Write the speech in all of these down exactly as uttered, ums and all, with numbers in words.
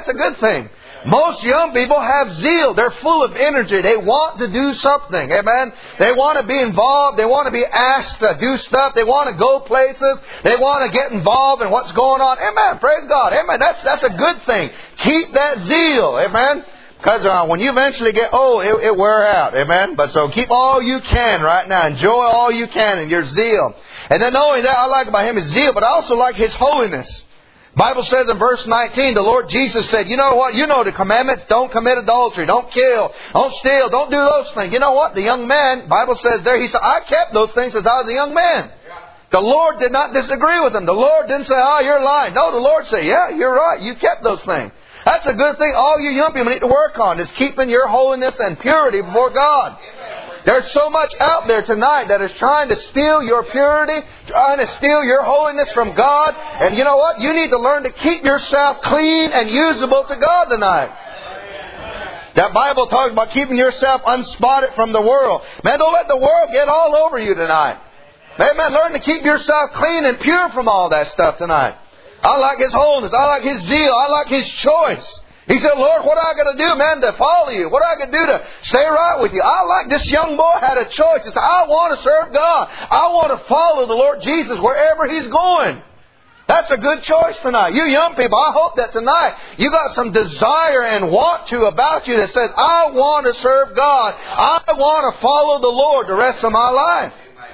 That's a good thing. Most young people have zeal. They're full of energy. They want to do something. Amen. They want to be involved. They want to be asked to do stuff. They want to go places. They want to get involved in what's going on. Amen. Praise God. Amen. That's that's a good thing. Keep that zeal. Amen. Because uh, when you eventually get old, it, it wear out. Amen. But so keep all you can right now. Enjoy all you can in your zeal. And then not only that, I like about Him is zeal, but I also like His holiness. Bible says in verse nineteen, the Lord Jesus said, you know what? You know the commandments. Don't commit adultery. Don't kill. Don't steal. Don't do those things. You know what? The young man, Bible says there, he said, I kept those things as I was a young man. The Lord did not disagree with him. The Lord didn't say, oh, you're lying. No, the Lord said, yeah, you're right. You kept those things. That's a good thing all you young people need to work on, is keeping your holiness and purity before God. There's so much out there tonight that is trying to steal your purity, trying to steal your holiness from God. And you know what? You need to learn to keep yourself clean and usable to God tonight. That Bible talks about keeping yourself unspotted from the world. Man, don't let the world get all over you tonight. Amen. Learn to keep yourself clean and pure from all that stuff tonight. I like His holiness. I like His zeal. I like His choice. He said, Lord, what am I going to do, man, to follow You? What am I going to do to stay right with You? I like this young boy had a choice. He said, I want to serve God. I want to follow the Lord Jesus wherever He's going. That's a good choice tonight. You young people, I hope that tonight you got some desire and want to about you that says, I want to serve God. I want to follow the Lord the rest of my life.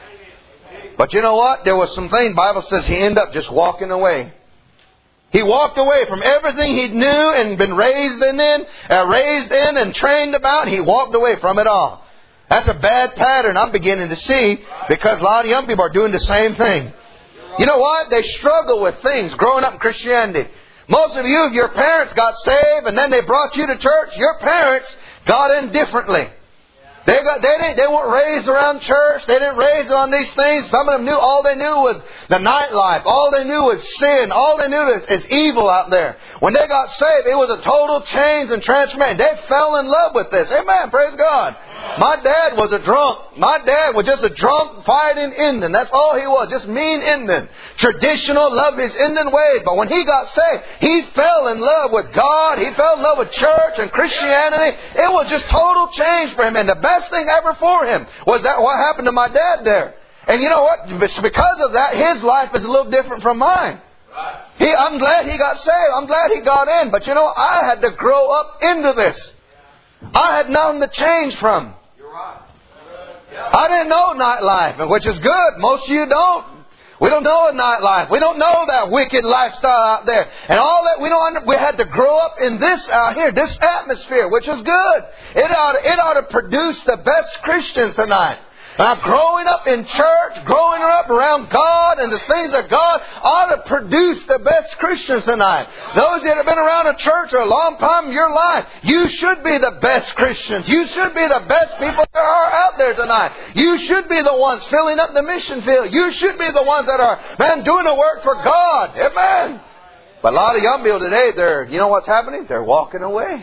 But you know what? There was some things, the Bible says he ended up just walking away. He walked away from everything he knew and been raised in, uh, raised in and trained about. He walked away from it all. That's a bad pattern I'm beginning to see, because a lot of young people are doing the same thing. You know what? They struggle with things growing up in Christianity. Most of you, your parents got saved and then they brought you to church. Your parents got in differently. They got, they didn't, they weren't raised around church. They didn't raise on these things. Some of them knew, all they knew was the nightlife. All they knew was sin. All they knew is, is evil out there. When they got saved, it was a total change and transformation. They fell in love with this. Amen. Praise God. My dad was a drunk. My dad was just a drunk, fighting Indian. That's all he was. Just mean Indian. Traditional, loved his Indian ways. But when he got saved, he fell in love with God. He fell in love with church and Christianity. It was just total change for him. And the best thing ever for him was that what happened to my dad there. And you know what? Because of that, his life is a little different from mine. He, I'm glad he got saved. I'm glad he got in. But you know, I had to grow up into this. I had nothing to change from. I didn't know nightlife, which is good. Most of you don't. We don't know a nightlife. We don't know that wicked lifestyle out there. And all that, we don't under, we had to grow up in this out here, this atmosphere, which is good. It ought to, it ought to produce the best Christians tonight. Now, growing up in church, growing up around God and the things of God ought to produce the best Christians tonight. Those that have been around a church for a long time in your life, you should be the best Christians. You should be the best people there are out there tonight. You should be the ones filling up the mission field. You should be the ones that are, man, doing the work for God. Amen. But a lot of young people today, they're, you know what's happening? They're walking away.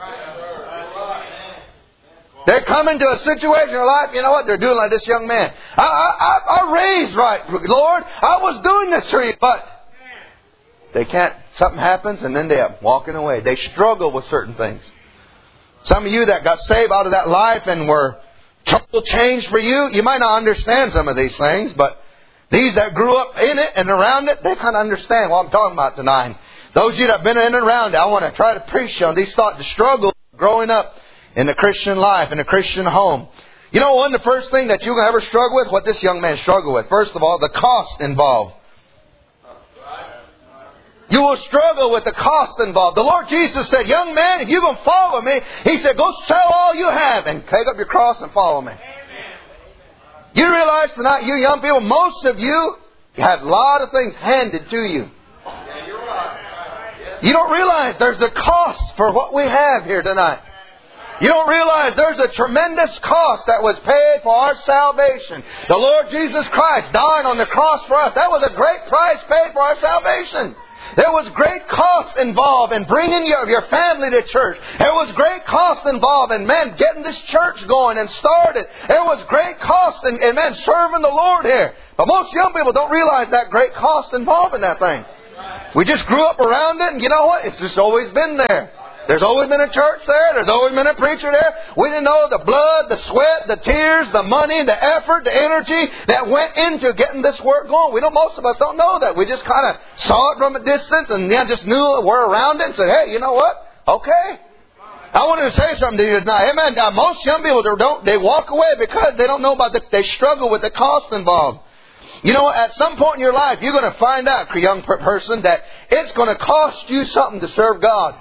They're coming to a situation in their life, you know what? They're doing like this young man. I, I, I raised right, Lord. I was doing this for You. But they can't, something happens and then they're walking away. They struggle with certain things. Some of you that got saved out of that life and were total change for you, you might not understand some of these things, but these that grew up in it and around it, they kind of understand what I'm talking about tonight. Those of you that have been in and around it, I want to try to preach on these thoughts, the struggle growing up in the Christian life, in a Christian home. You know, one of the first thing that you can ever struggle with, what this young man struggled with. First of all, the cost involved. You will struggle with the cost involved. The Lord Jesus said, young man, if you're going to follow Me, He said, go sell all you have and take up your cross and follow Me. You realize tonight, you young people, most of you have a lot of things handed to you. You don't realize there's a cost for what we have here tonight. You don't realize there's a tremendous cost that was paid for our salvation. The Lord Jesus Christ dying on the cross for us. That was a great price paid for our salvation. There was great cost involved in bringing your, your family to church. There was great cost involved in, man, getting this church going and started. There was great cost in, in man, serving the Lord here. But most young people don't realize that great cost involved in that thing. We just grew up around it, and you know what? It's just always been there. There's always been a church there. There's always been a preacher there. We didn't know the blood, the sweat, the tears, the money, the effort, the energy that went into getting this work going. We don't. Most of us don't know that. We just kind of saw it from a distance, and then just knew we're around it and said, "Hey, you know what? Okay." I wanted to say something to you tonight. Amen. Now, most young people don't. They walk away because they don't know about the. They struggle with the cost involved. You know, at some point in your life, you're going to find out, young person, that it's going to cost you something to serve God.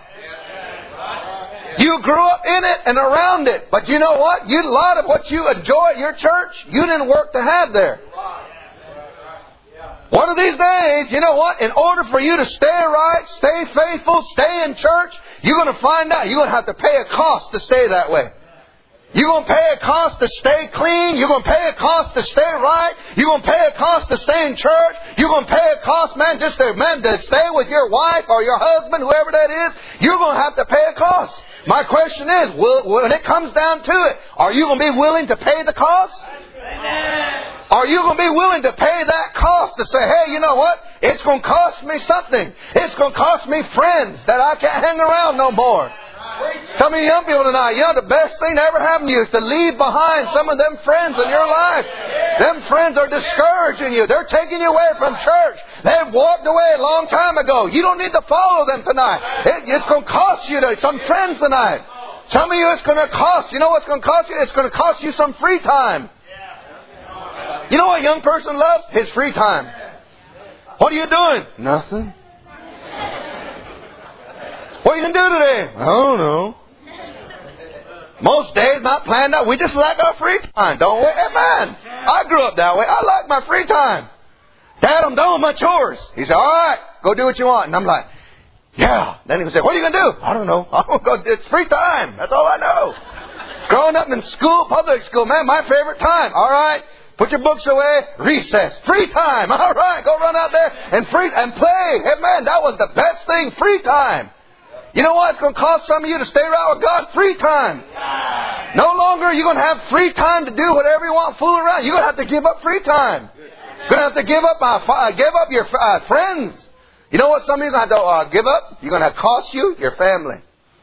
You grew up in it and around it. But you know what? You, a lot of what you enjoy at your church, you didn't work to have there. One of these days, you know what? In order for you to stay right, stay faithful, stay in church, you're going to find out you're going to have to pay a cost to stay that way. You're going to pay a cost to stay clean. You're going to pay a cost to stay right. You're going to pay a cost to stay in church. You're going to pay a cost, man, just to, man, to stay with your wife or your husband, whoever that is. You're going to have to pay a cost. My question is, will, when it comes down to it, are you going to be willing to pay the cost? Are you going to be willing to pay that cost to say, hey, you know what? It's going to cost me something. It's going to cost me friends that I can't hang around no more. Some of you young people tonight, you know, the best thing that ever happened to you is to leave behind some of them friends in your life. Them friends are discouraging you. They're taking you away from church. They've walked away a long time ago. You don't need to follow them tonight. It, it's going to cost you to, some friends tonight. Some of you, it's going to cost. You know what's going to cost you? It's going to cost you some free time. You know what a young person loves? His free time. What are you doing? Nothing. What are you going to do today? I don't know. Most days not planned out. We just like our free time, don't we? Amen. I grew up that way. I like my free time. Dad, I'm done with my chores. He said, all right, go do what you want. And I'm like, yeah. Then he would say, what are you going to do? I don't know. I'm gonna go. It's free time. That's all I know. Growing up in school, public school, man, my favorite time. All right. Put your books away. Recess. Free time. All right. Go run out there and free and play. Amen. That was the best thing. Free time. You know what? It's going to cost some of you to stay around with God. Free time. No longer are you going to have free time to do whatever you want, fool around. You're going to have to give up free time. You're going to have to give up, uh, give up your uh, friends. You know what? Some of you are going to have to uh, give up. You're going to have cost you your family.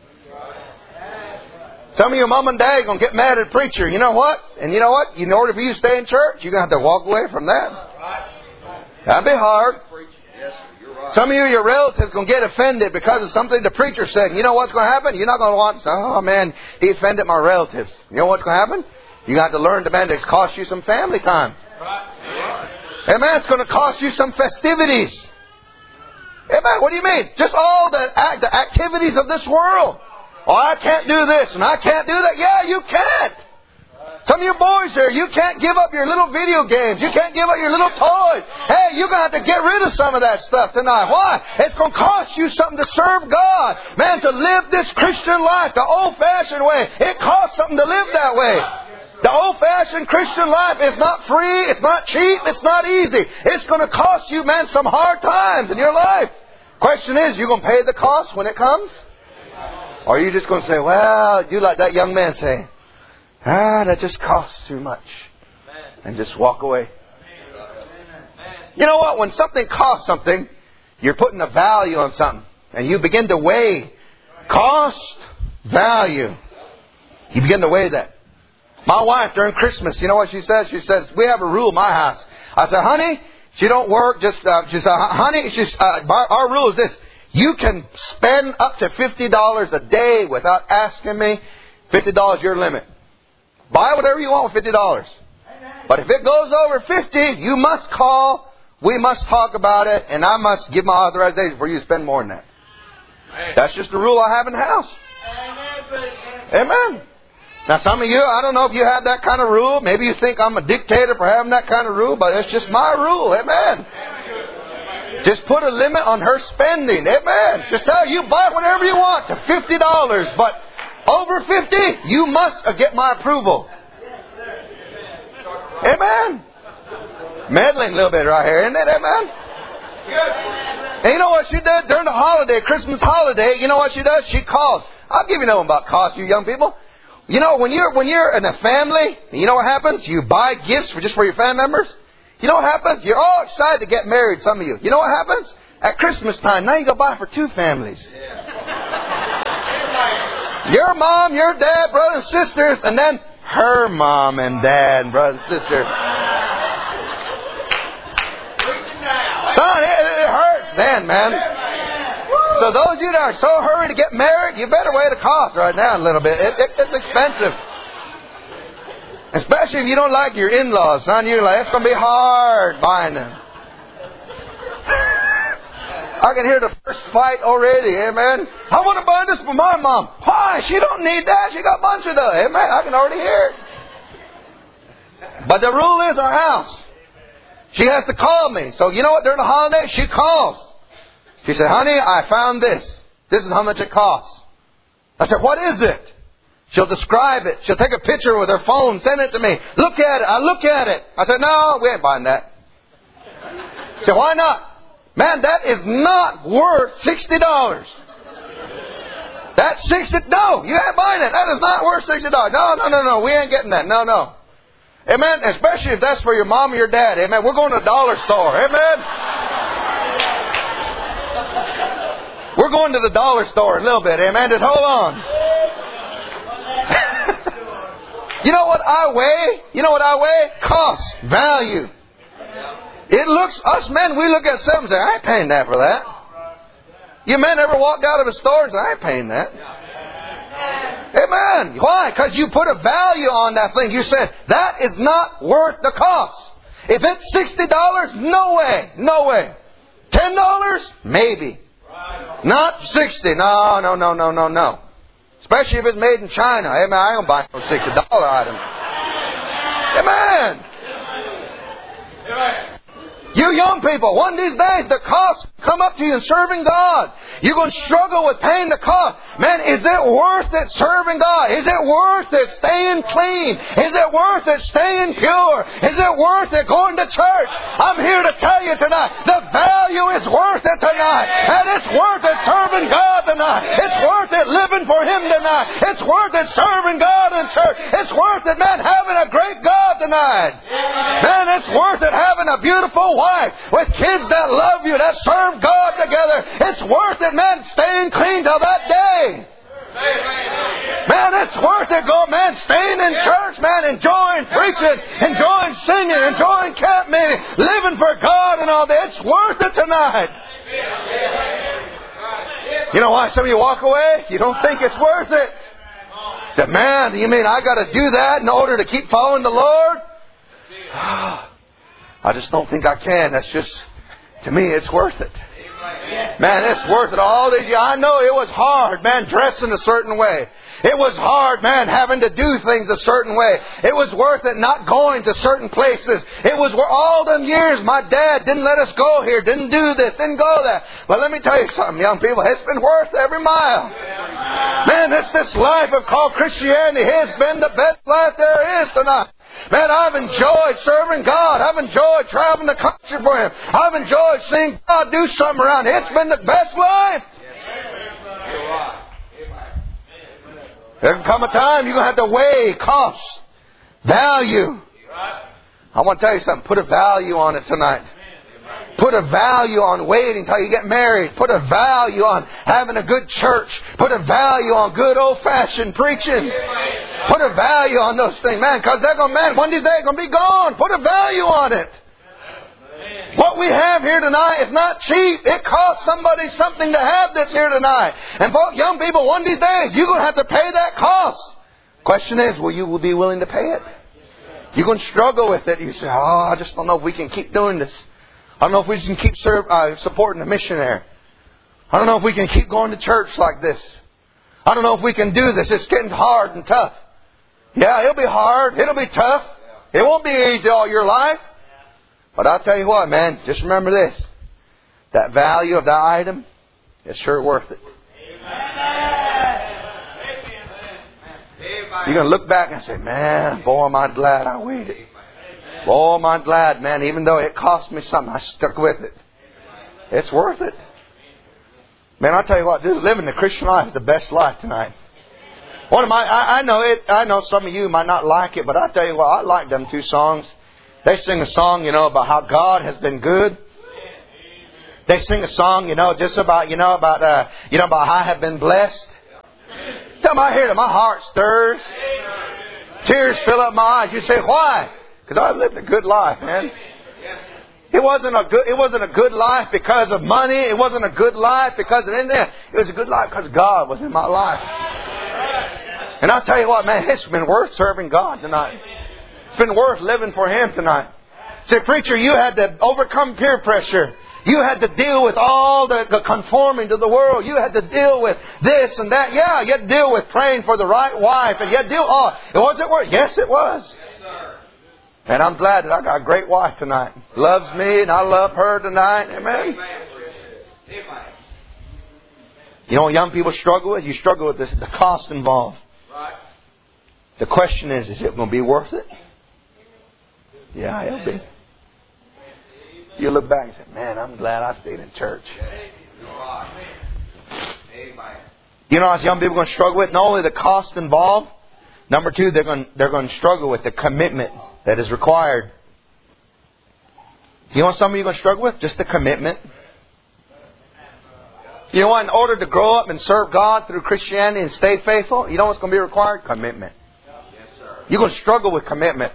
Some of your mom and dad are going to get mad at the preacher. You know what? And you know what? In order for you to stay in church, you're going to have to walk away from that. That'd be hard. Some of you, your relatives, going to get offended because of something the preacher said. You know what's going to happen? You're not going to want, oh man, he offended my relatives. You know what's going to happen? You're going to have to learn to, man, it's cost you some family time. Amen. It's going to cost you some festivities. Amen. What do you mean? Just all the, act, the activities of this world. Oh, I can't do this and I can't do that. Yeah, you can't. Some of you boys here, you can't give up your little video games. You can't give up your little toys. Hey, you're going to have to get rid of some of that stuff tonight. Why? It's going to cost you something to serve God. Man, to live this Christian life the old-fashioned way. It costs something to live that way. The old-fashioned Christian life is not free. It's not cheap. It's not easy. It's going to cost you, man, some hard times in your life. Question is, you going to pay the cost when it comes? Or are you just going to say, well, you like that young man saying, ah, that just costs too much. And just walk away. You know what? When something costs something, you're putting a value on something. And you begin to weigh cost, value. You begin to weigh that. My wife, during Christmas, you know what she says? She says, we have a rule in my house. I said, honey, she don't work. Just, uh, she said, honey, she's, uh, our rule is this. You can spend up to fifty dollars a day without asking me. fifty dollars is your limit. Buy whatever you want with fifty dollars. But if it goes over fifty, you must call. We must talk about it. And I must give my authorization for you to spend more than that. That's just the rule I have in the house. Amen. Now some of you, I don't know if you have that kind of rule. Maybe you think I'm a dictator for having that kind of rule. But it's just my rule. Amen. Just put a limit on her spending. Amen. Just tell her you buy whatever you want to fifty dollars. But over fifty, you must get my approval. Amen. Meddling a little bit right here, isn't it? Amen. And you know what she did during the holiday, Christmas holiday? You know what she does? She calls. I'll give you know about cost, you young people. You know, when you're when you're in a family, you know what happens? You buy gifts for just for your family members. You know what happens? You're all excited to get married, some of you. You know what happens? at Christmas time, now you go buy for two families. Your mom, your dad, brothers and sisters, and then her mom and dad, brothers and sisters. Son, it, it hurts then, man. So those of you that are so hurried to get married, you better weigh the cost right now a little bit. It, it, it's expensive. Especially if you don't like your in-laws, son. You're like, it's going to be hard buying them. I can hear the first fight already, amen. I want to buy this for my mom. Why? She don't need that. She got a bunch of them. Amen. I can already hear it. But the rule is our house. She has to call me. So you know what? During the holiday, she calls. She said, honey, I found this. This is how much it costs. I said, what is it? She'll describe it. She'll take a picture with her phone, send it to me. Look at it. I look at it. I said, no, we ain't buying that. She said, why not? Man, that is not worth sixty dollars. That's sixty dollars. No, you ain't buying it. That is not worth sixty dollars. No, no, no, no. We ain't getting that. No, no. Amen. Especially if that's for your mom or your dad. Amen. We're going to the dollar store. Amen. We're going to the dollar store a little bit. Amen. Just hold on. You know what I weigh? You know what I weigh? Cost. Value. It looks, us men, we look at something and say, I ain't paying that for that. You men ever walked out of a store and say, I ain't paying that. Amen. Why? Because you put a value on that thing. You said, that is not worth the cost. If it's sixty dollars, no way. No way. ten dollars? Maybe. Not sixty. No, no, no, no, no, no. Especially if it's made in China. Amen. I don't buy no sixty dollar item. Amen. Amen. You young people, one of these days, the cost come up to you in serving God. You're going to struggle with paying the cost. Man, is it worth it serving God? Is it worth it staying clean? Is it worth it staying pure? Is it worth it going to church? I'm here to tell you tonight, the value is worth it tonight. And it's worth it serving God tonight. It's worth it living for Him tonight. It's worth it serving God in church. It's worth it, man, having a great God tonight. Man, it's worth it having a beautiful wife with kids that love you, that serve God together. It's worth it, man, staying clean till that day. Man, it's worth it, go, man, staying in church, man, enjoying preaching, enjoying singing, enjoying camp meeting, living for God and all that. It's worth it tonight. You know why some of you walk away? You don't think it's worth it. You say, man, you mean I got to do that in order to keep following the Lord? I just don't think I can. That's just, to me, it's worth it. Man, it's worth it. All these years, I know it was hard, man, dressing a certain way. It was hard, man, having to do things a certain way. It was worth it not going to certain places. It was worth all them years my dad didn't let us go here, didn't do this, didn't go there. But let me tell you something, young people, it's been worth every mile. Man, it's this life of called Christianity. It's been the best life there is tonight. Man, I've enjoyed serving God. I've enjoyed traveling the country for Him. I've enjoyed seeing God do something around here. It's been the best life. There can come a time you're going to have to weigh cost, value. I want to tell you something. Put a value on it tonight. Put a value on waiting until you get married. Put a value on having a good church. Put a value on good old-fashioned preaching. Put a value on those things, man, because they're going, man, one of these days they're going to be gone. Put a value on it. What we have here tonight is not cheap. It costs somebody something to have this here tonight. And folks, young people, one of these days you're going to have to pay that cost. Question is, will you be willing to pay it? You're going to struggle with it. You say, oh, I just don't know if we can keep doing this. I don't know if we can keep serve, uh, supporting the missionary. I don't know if we can keep going to church like this. I don't know if we can do this. It's getting hard and tough. Yeah, it'll be hard. It'll be tough. It won't be easy all your life. But I'll tell you what, man, just remember this. That value of that item is sure worth it. You're going to look back and say, man, boy, am I glad I waited. Oh, I'm glad, man, even though it cost me something, I stuck with it. It's worth it. Man, I'll tell you what, this, living the Christian life is the best life tonight. One of my, I, I know it, I know some of you might not like it, but I'll tell you what, I like them two songs. They sing a song, you know, about how God has been good. They sing a song, you know, just about, you know, about, uh, you know, about I have been blessed. Time I hear it, my heart stirs. Tears fill up my eyes. You say, why? Because I lived a good life, man. It wasn't a good. It wasn't a good life because of money. It wasn't a good life because of anything. It was a good life because God was in my life. And I'll tell you what, man, it's been worth serving God tonight. It's been worth living for Him tonight. Say, preacher, you had to overcome peer pressure. You had to deal with all the, the conforming to the world. You had to deal with this and that. Yeah, you had to deal with praying for the right wife. And you had to deal. Oh, it wasn't worth. Yes, it was. And I'm glad that I got a great wife tonight. Loves me and I love her tonight. Amen. You know what young people struggle with? You struggle with this, the cost involved. The question is, is it going to be worth it? Yeah, it'll be. You look back and say, man, I'm glad I stayed in church. You know what young people are going to struggle with? Not only the cost involved. Number two, they're going, they're going to struggle with the commitment that is required. You know what some of you are going to struggle with? Just the commitment. You know what? In order to grow up and serve God through Christianity and stay faithful, you know what's going to be required? Commitment. You're going to struggle with commitment.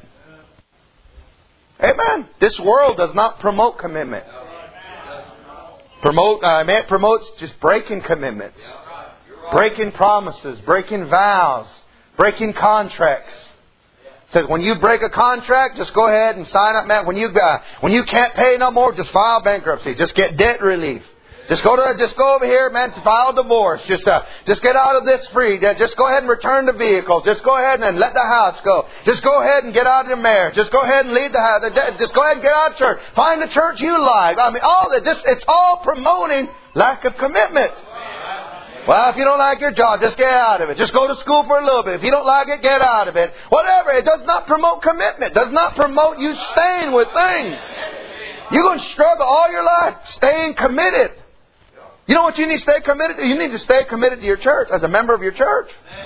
Amen. This world does not promote commitment. Promote, uh, it promotes just breaking commitments, breaking promises, breaking vows, breaking contracts. It says when you break a contract, just go ahead and sign up, man. When you uh, when you can't pay no more, just file bankruptcy. Just get debt relief. Just go to, just go over here, man, to file divorce. Just, uh, just get out of this free. Just go ahead and return the vehicle. Just go ahead and let the house go. Just go ahead and get out of your marriage. Just go ahead and leave the house. Just go ahead and get out of church. Find the church you like. I mean, all that. Just, it's all promoting lack of commitment. Well, if you don't like your job, just get out of it. Just go to school for a little bit. If you don't like it, get out of it. Whatever. It does not promote commitment. It does not promote you staying with things. You're going to struggle all your life staying committed. You know what you need to stay committed to? You need to stay committed to your church as a member of your church.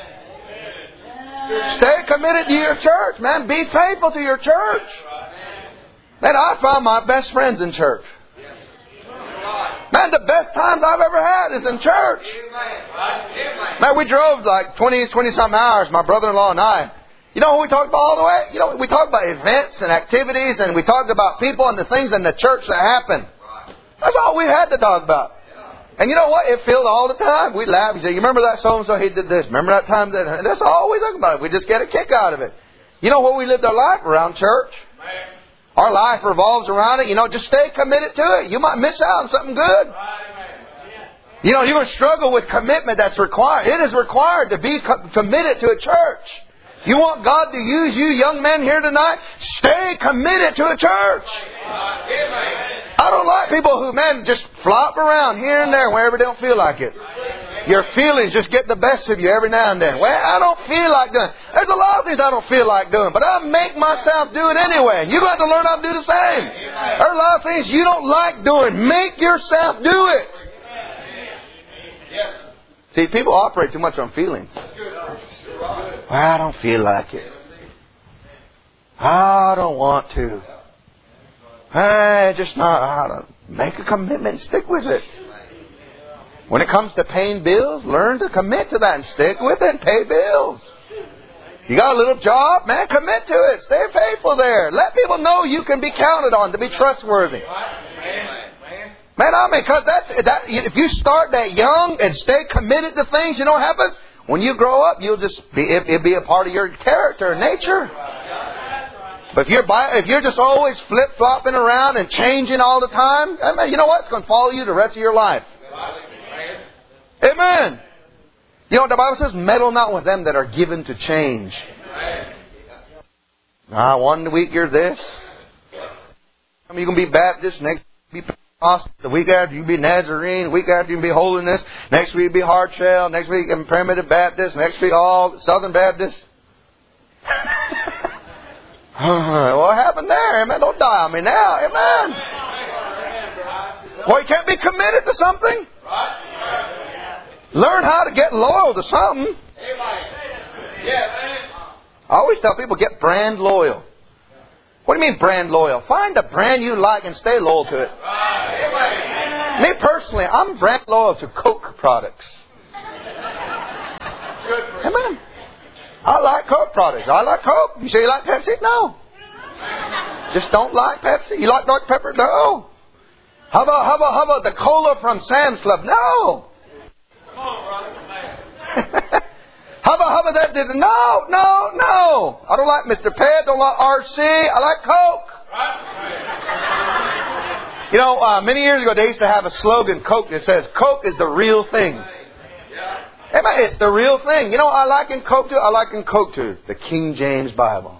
Stay committed to your church, man. Be faithful to your church. Man, I found my best friends in church. Man, the best times I've ever had is in church. Man, we drove like twenty, twenty-something hours, my brother-in-law and I. You know what we talked about all the way? You know, we talked about events and activities, and we talked about people and the things in the church that happen. That's all we had to talk about. And you know what? It filled all the time. We laugh. We say, you remember that so-and-so, he did this. Remember that time? That, and that's all we talk about. We just get a kick out of it. You know what we lived our life around church? Our life revolves around it. You know, just stay committed to it. You might miss out on something good. You know, you're going to struggle with commitment that's required. It is required to be co- committed to a church. You want God to use you young men here tonight? Stay committed to a church. I don't like people who, man, just flop around here and there wherever they don't feel like it. Your feelings just get the best of you every now and then. Well, I don't feel like doing. There's a lot of things I don't feel like doing, but I make myself do it anyway. You've got to learn how to do the same. There's a lot of things you don't like doing. Make yourself do it. See, people operate too much on feelings. Well, I don't feel like it. I don't want to. Hey, just not. I don't. Make a commitment and stick with it. When it comes to paying bills, learn to commit to that and stick with it and pay bills. You got a little job, man, commit to it. Stay faithful there. Let people know you can be counted on to be trustworthy. Man, I mean, because that's that. If you start that young and stay committed to things, you know what happens? When you grow up, you'll just be, it, it'll be a part of your character and nature. But if you're by, if you're just always flip flopping around and changing all the time, I mean, you know what? It's going to follow you the rest of your life. Amen. You know what the Bible says? Meddle not with them that are given to change. Ah, one week you're this. Some of you can be Baptist, next week be Pentecostal, the week after you can be Nazarene, the week after you can be Holiness, next week you can be Hard Shell, next week you can be Primitive Baptist, next week all Southern Baptist. What happened there? Amen. Don't die on me now. Amen. Well, you can't be committed to something. Learn how to get loyal to something. I always tell people, get brand loyal. What do you mean brand loyal? Find a brand you like and stay loyal to it. Me personally, I'm brand loyal to Coke products. Amen. I like Coke products. I like Coke. You say you like Pepsi? No. Just don't like Pepsi. You like Doctor Pepper? No. How about how about how about the cola from Sam's Club? No. How about how about that? No, no, no. I don't like Mister Pibb. Don't like R C. I like Coke. You know, uh, many years ago they used to have a slogan, Coke, that says, "Coke is the real thing." Amen. It's the real thing. You know what I like in Coke too? I like in Coke too. The King James Bible.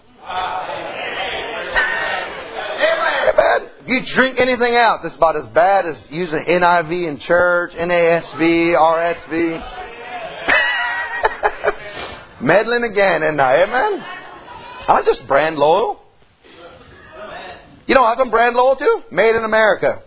Amen. If you drink anything else, it's about as bad as using N I V in church, N A S V, R S V. Meddling again, and I, amen. I'm just brand loyal. You know what I'm brand loyal to? Made in America.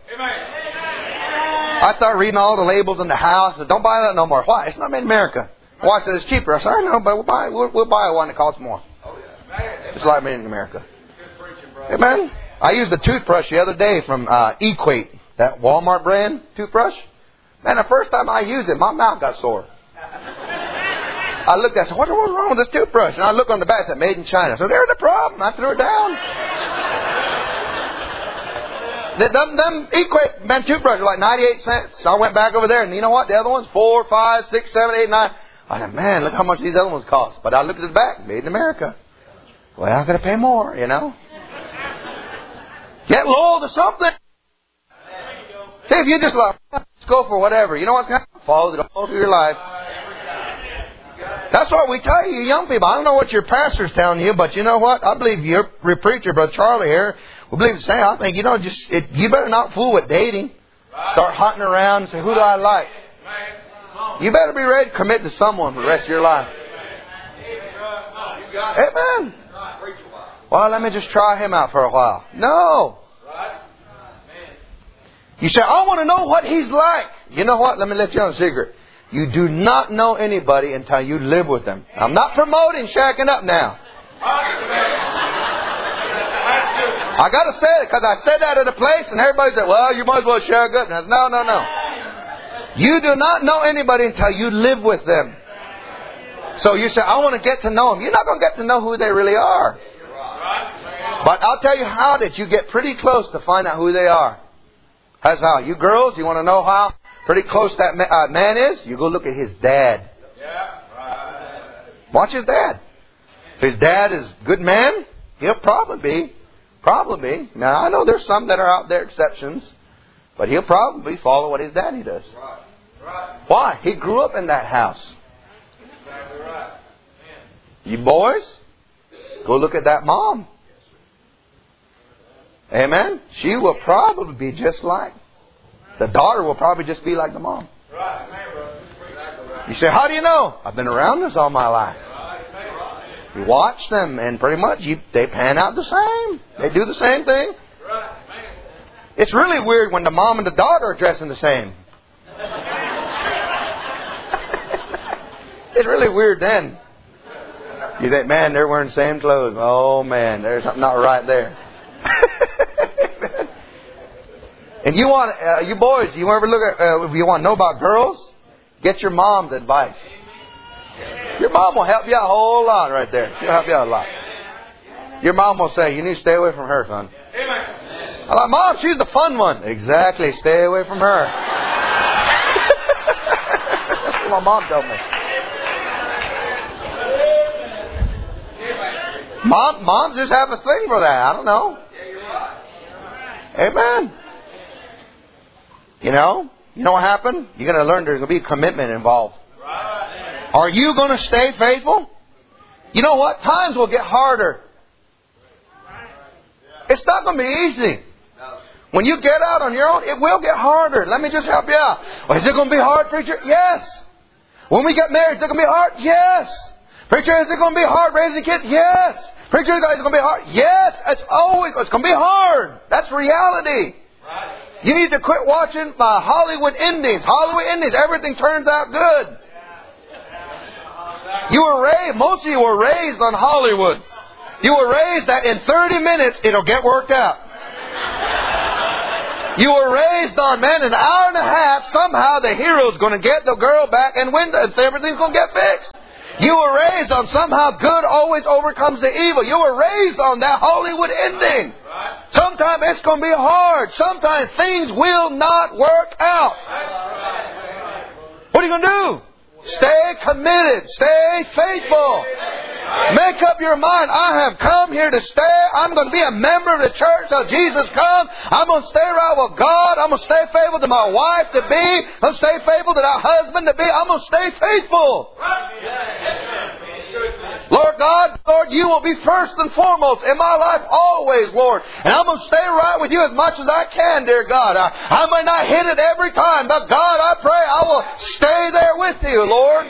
I start reading all the labels in the house. And don't buy that no more. Why? It's not made in America. Why? It's cheaper. I said, I know, but we'll buy, we'll, we'll buy one that costs more. It's like made in America. Amen. I used a toothbrush the other day from uh, Equate, that Walmart brand toothbrush. Man, the first time I used it, my mouth got sore. I looked at it, I said, what was wrong with this toothbrush? And I looked on the back, it said, made in China. So there's the problem. I threw it down. Them, them Equate man toothbrushes were like ninety-eight cents. So I went back over there, and you know what? The other ones, four, five, six, seven, eight, nine. I said, man, look how much these other ones cost. But I looked at the back, made in America. Well, I'm going to pay more, you know. Get loyal to something. See, if you just like, let's go for whatever. You know what's going to happen? Follow it all through your life. That's what we tell you, young people. I don't know what your pastor's telling you, but you know what? I believe your, your preacher, Brother Charlie here, will believe the same. I think, you know, just it, you better not fool with dating. Start hunting around and say, who do I like? You better be ready to commit to someone for the rest of your life. Amen. Well, let me just try him out for a while. No. You say, I want to know what he's like. You know what? Let me let you know a secret. You do not know anybody until you live with them. I'm not promoting shacking up now. I got to say it because I said that at a place and everybody said, well, you might as well shack up. And I said, no, no, no. You do not know anybody until you live with them. So you say, I want to get to know them. You're not going to get to know who they really are. But I'll tell you how that you get pretty close to find out who they are. That's how. You girls, you want to know how pretty close that man is? You go look at his dad. Watch his dad. If his dad is a good man, he'll probably be. Probably be. Now, I know there's some that are out there exceptions. But he'll probably follow what his daddy does. Why? He grew up in that house. You boys, go look at that mom. Amen? She will probably be just like. The daughter will probably just be like the mom. You say, how do you know? I've been around this all my life. You watch them and pretty much you, they pan out the same. They do the same thing. It's really weird when the mom and the daughter are dressing the same. It's really weird then. You think, man, they're wearing the same clothes. Oh, man, there's something not right there. And you want, uh, you boys, you ever look at, uh, if you want to know about girls, get your mom's advice. Your mom will help you out a whole lot right there. She'll help you out a lot. Your mom will say, you need to stay away from her, son. I'm like, Mom, she's the fun one. Exactly, stay away from her. That's what my mom told me. Mom, moms just have a thing for that. I don't know. Amen. You know, you know what happened? You're going to learn there's going to be a commitment involved. Are you going to stay faithful? You know what? Times will get harder. It's not going to be easy. When you get out on your own, it will get harder. Let me just help you out. Well, is it going to be hard, preacher? Yes. When we get married, is it going to be hard? Yes. Preacher, is it going to be hard raising kids? Yes. Preacher, is it going to be hard? Yes. It's always, it's going to be hard. That's reality. You need to quit watching uh, Hollywood endings. Hollywood endings, everything turns out good. You were raised, most of you were raised on Hollywood. You were raised that in thirty minutes it'll get worked out. You were raised on, man, an hour and a half. Somehow the hero's going to get the girl back and win, and everything's going to get fixed. You were raised on somehow good always overcomes the evil. You were raised on that Hollywood ending. Sometimes it's going to be hard. Sometimes things will not work out. What are you going to do? Stay committed. Stay faithful. Make up your mind. I have come here to stay. I'm going to be a member of the church till Jesus comes. I'm going to stay right with God. I'm going to stay faithful to my wife to be. I'm going to stay faithful to that husband to be. I'm going to stay faithful. Lord God, Lord, you will be first and foremost in my life always, Lord. And I'm going to stay right with you as much as I can, dear God. I, I may not hit it every time, but God, I pray I will stay there with you, Lord.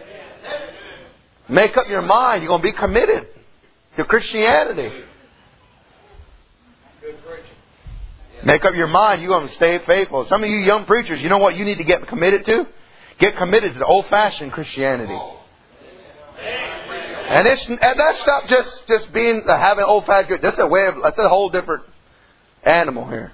Make up your mind. You're going to be committed to Christianity. Make up your mind. You're going to stay faithful. Some of you young preachers, you know what you need to get committed to? Get committed to the old-fashioned Christianity. And it's and that's not just just being uh, having old-fashioned. That's a way of. That's a whole different animal here.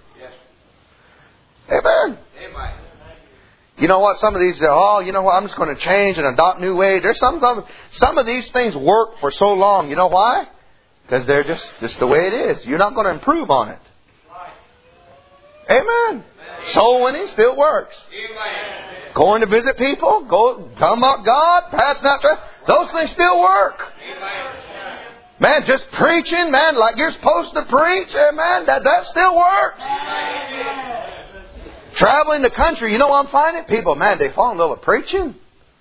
Amen. Amen. You know what? Some of these, oh, you know what? I'm just going to change and adopt new ways. There's some some some of these things work for so long. You know why? Because they're just just the way it is. You're not going to improve on it. Amen. Soul winning still works. Going to visit people, go talking about God, passing out truth. Those things still work. Man, just preaching, man, like you're supposed to preach, amen. That that still works. Traveling the country, you know what I'm finding? People, man, they fall in love with preaching.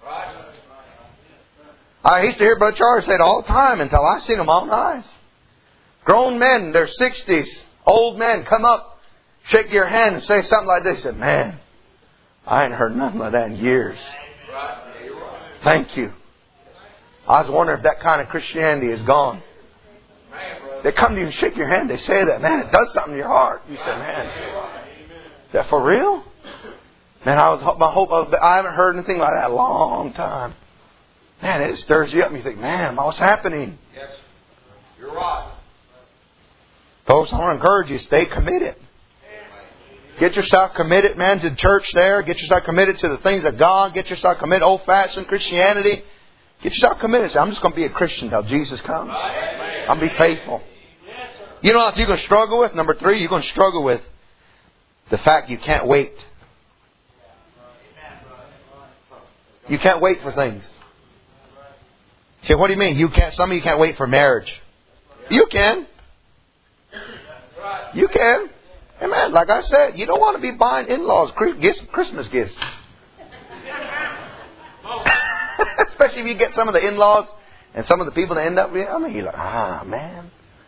I used to hear Brother Charles say it all the time until I seen them all eyes. Grown men in their sixties, old men, come up, shake your hand and say something like this. Say, man, I ain't heard nothing like that in years. Thank you. I was wondering if that kind of Christianity is gone. They come to you and shake your hand. They say that, man, it does something to your heart. You say, man, is that for real? Man, I was I hope I haven't heard anything like that in a long time. Man, it stirs you up and you think, man, what's happening? Yes, you're right. Folks, I want to encourage you, stay committed. Get yourself committed, man, to the church there. Get yourself committed to the things of God. Get yourself committed old-fashioned Christianity. Get yourself committed. Say, I'm just going to be a Christian till Jesus comes. I'm going to be faithful. You know what you're going to struggle with? Number three, you're going to struggle with the fact you can't wait. You can't wait for things. Say, what do you mean? You can't. Some of you can't wait for marriage. You can. You can. Amen. Like I said, you don't want to be buying in-laws gifts, Christmas gifts. Especially if you get some of the in-laws and some of the people that end up with, I mean, you're like, ah, man.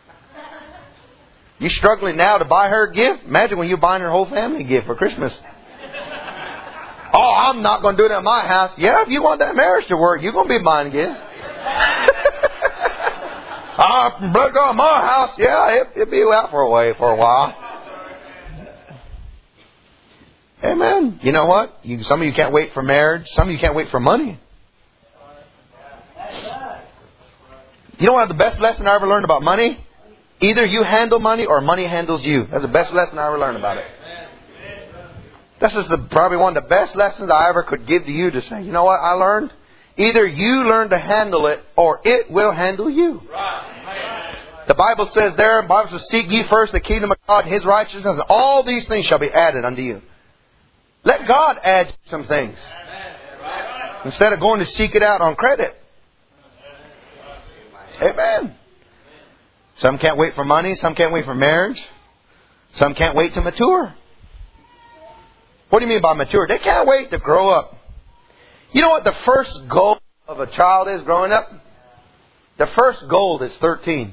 You struggling now to buy her a gift? Imagine when you're buying her whole family a gift for Christmas. Oh, I'm not going to do it at my house. Yeah, if you want that marriage to work, you're going to be buying a gift. Ah, blood go in my house. Yeah, it, it'll be out for a way for a while. Amen. You know what? You, some of you can't wait for marriage. Some of you can't wait for money. You know what the best lesson I ever learned about money? Either you handle money or money handles you. That's the best lesson I ever learned about it. This is the, probably one of the best lessons I ever could give to you to say, you know what I learned? Either you learn to handle it or it will handle you. The Bible says there, the Bible says, seek ye first the kingdom of God and His righteousness, and all these things shall be added unto you. Let God add some things. Instead of going to seek it out on credit. Amen. Some can't wait for money. Some can't wait for marriage. Some can't wait to mature. What do you mean by mature? They can't wait to grow up. You know what the first goal of a child is growing up? The first goal is thirteen.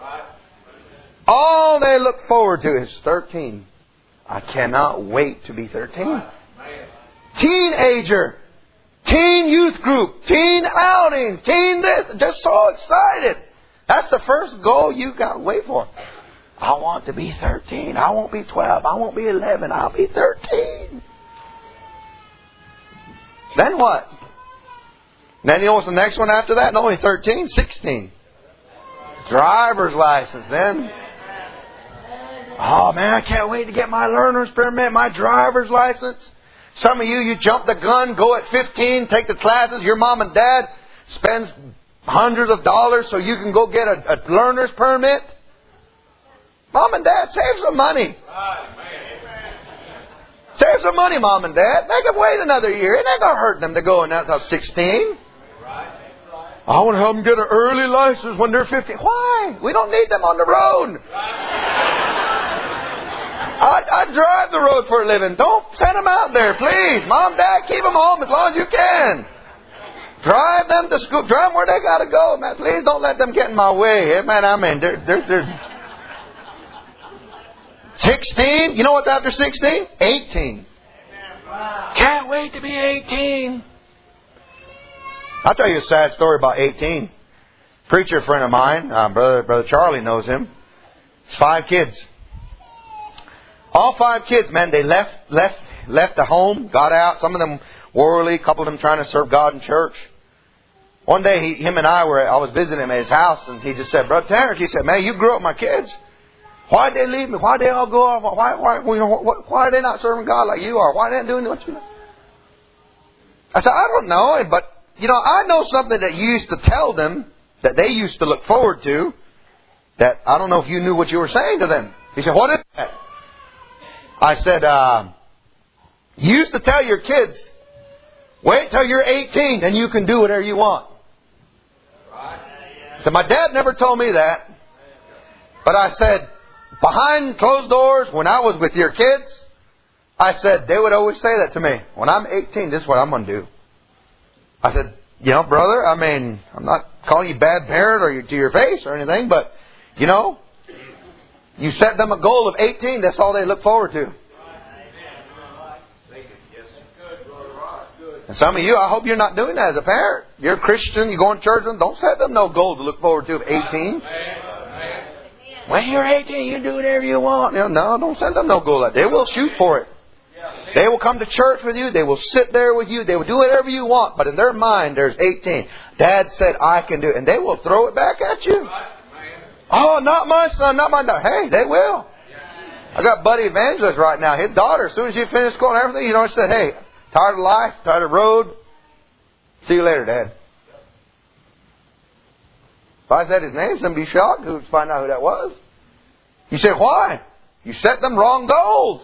All they look forward to is thirteen. I cannot wait to be thirteen. Teenager, teen youth group, teen outings, teen this. Just so excited. That's the first goal you got to wait for. I want to be thirteen. I won't be twelve. I won't be eleven. I'll be thirteen. Then what? Then you know what's the next one after that? Not only thirteen, sixteen. Driver's license then. Oh man, I can't wait to get my learner's permit, my driver's license. Some of you, you jump the gun, go at fifteen, take the classes. Your mom and dad spends hundreds of dollars so you can go get a, a learner's permit. Mom and dad, save some money. Save some money, mom and dad. Make them wait another year. It ain't going to hurt them to go in that sixteen. I want to help them get an early license when they're fifteen. Why? We don't need them on the road. I, I drive the road for a living. Don't send them out there, please. Mom, Dad, keep them home as long as you can. Drive them to school. Drive them where they got to go, man. Please don't let them get in my way. Man, I mean, they're, they're, they're sixteen. You know what's after sixteen? eighteen. Can't wait to be eighteen. I'll tell you a sad story about eighteen. Preacher friend of mine, uh, brother brother Charlie knows him. It's five kids. All five kids, man, they left left left the home, got out. Some of them worldly, a couple of them trying to serve God in church. One day, he, him and I were, I was visiting him at his house, and he just said, Brother Terrence, he said, man, you grew up with my kids. Why'd they leave me? Why'd they all go off? Why, why, you know, why, why are they not serving God like you are? Why are they not doing what you know? I said, I don't know, but, you know, I know something that you used to tell them, that they used to look forward to, that I don't know if you knew what you were saying to them. He said, what is that? I said, uh, you used to tell your kids, wait till you're eighteen, then you can do whatever you want. So my dad never told me that. But I said, behind closed doors, when I was with your kids, I said, they would always say that to me. When I'm eighteen, this is what I'm going to do. I said, you know, brother, I mean, I'm not calling you bad parent or to your face or anything, but, you know, you set them a goal of eighteen, that's all they look forward to. And some of you, I hope you're not doing that as a parent. You're a Christian, you go in church, don't set them no goal to look forward to of eighteen. When you're eighteen, you do whatever you want. No, no, don't set them no goal like that. They will shoot for it. They will come to church with you. They will sit there with you. They will do whatever you want. But in their mind, there's eighteen. Dad said, I can do it. And they will throw it back at you. Oh, not my son, not my daughter. Hey, they will. I got Buddy Evangelist right now. His daughter, as soon as she finished school and everything, you know, she said, hey, tired of life, tired of road. See you later, Dad. If I said his name, somebody'd be shocked to find out who that was. You say, why? You set them wrong goals.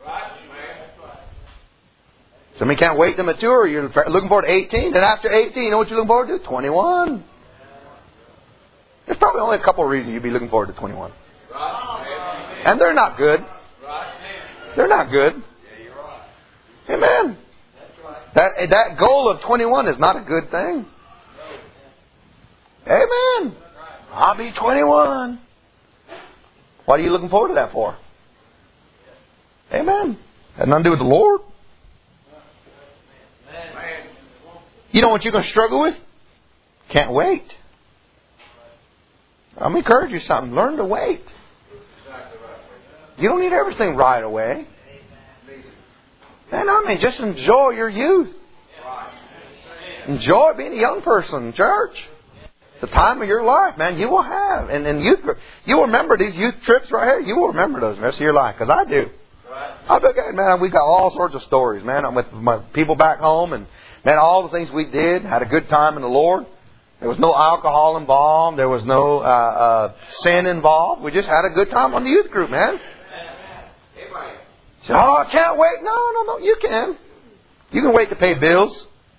Somebody can't wait to mature. You're looking forward to eighteen. Then after eighteen, you know what you're looking forward to? twenty-one. There's probably only a couple of reasons you'd be looking forward to twenty-one. And they're not good. They're not good. Amen. That, that goal of twenty-one is not a good thing. Amen. I'll be twenty-one. What are you looking forward to that for? Amen. Had nothing to do with the Lord. You know what you're going to struggle with? Can't wait. I'm going to encourage you something. Learn to wait. You don't need everything right away. And I mean, just enjoy your youth. Enjoy being a young person in church. The time of your life, man, you will have. And in youth group, you will remember these youth trips right here. You will remember those the rest of your life, because I do. I look at it, man, we got all sorts of stories, man. I'm with my people back home, and man, all the things we did, had a good time in the Lord. There was no alcohol involved. There was no uh, uh, sin involved. We just had a good time on the youth group, man. So, oh, I can't wait. No, no, no, you can. You can wait to pay bills.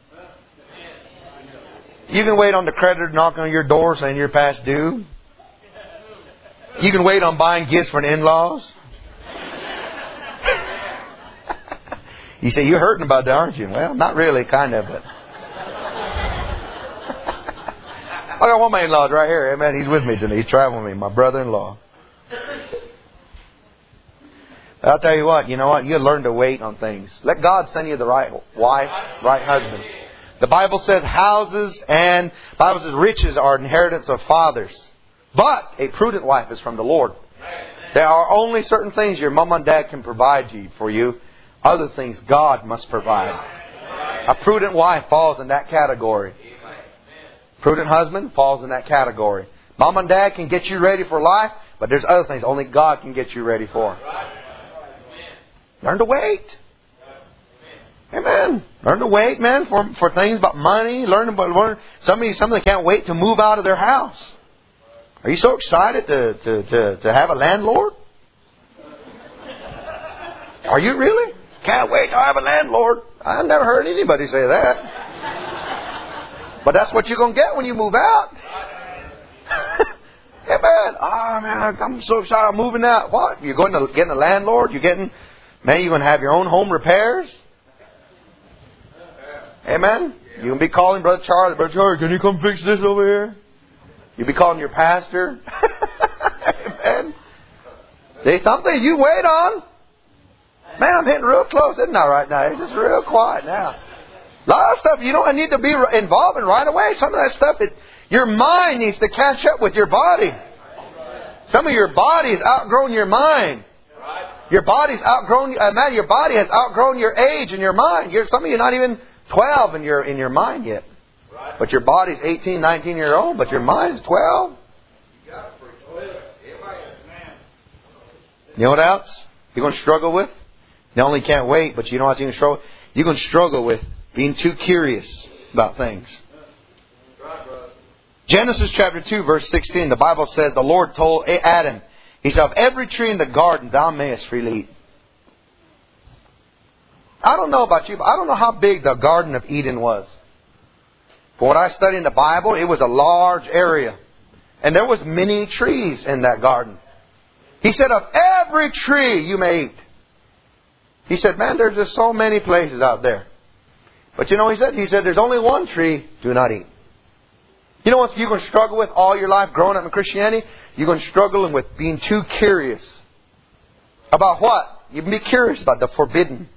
You can wait on the creditor knocking on your door saying you're past due. You can wait on buying gifts for the in-laws. You say, you're hurting about that, aren't you? Well, not really, kind of, but... I got one of my in-laws right here. Amen. He's with me today. He's traveling with me. My brother-in-law. I'll tell you what. You know what? You learn to wait on things. Let God send you the right wife, right husband. The Bible says houses and the Bible says riches are inheritance of fathers. But a prudent wife is from the Lord. There are only certain things your mom and dad can provide you for you. Other things God must provide. A prudent wife falls in that category. Prudent husband falls in that category. Mom and dad can get you ready for life, But there's other things only God can get you ready for. Learn to wait. Amen. Learn to wait, man, for for things about money. Learn about learn. Somebody, somebody can't wait to move out of their house. Are you so excited to to to, to have a landlord? Are you really? Can't wait to have a landlord. I've never heard anybody say that. But that's what you're going to get when you move out. Amen. Oh, man, I'm so excited I'm moving out. What? You're going to getting a landlord? You're getting, man, you're going to have your own home repairs? Amen. You're going to be calling Brother Charlie. Brother Charlie, can you come fix this over here? You'll be calling your pastor. Amen. See, something you wait on. Man, I'm hitting real close, isn't I, right now? It's just real quiet now. A lot of stuff you don't need to be involved in right away. Some of that stuff, it, your mind needs to catch up with your body. Some of your body has outgrown your mind. Your body's outgrown, uh, man, your body has outgrown your age and your mind. You're, some of you are not even twelve in your in your mind yet. But your body's eighteen, nineteen years old, but your mind is twelve. You know what else you're going to struggle with? Not only can't wait, but you know what you're going to struggle with? You're going to struggle with being too curious about things. Genesis chapter two, verse sixteen, the Bible says, the Lord told Adam, He said, of every tree in the garden thou mayest freely eat. I don't know about you, but I don't know how big the Garden of Eden was. For what I studied in the Bible, it was a large area. And there was many trees in that garden. He said, of every tree you may eat. He said, man, there's just so many places out there. But you know what he said? He said, there's only one tree, do not eat. You know what you're going to struggle with all your life growing up in Christianity? You're going to struggle with being too curious. About what? You can be curious about the forbidden.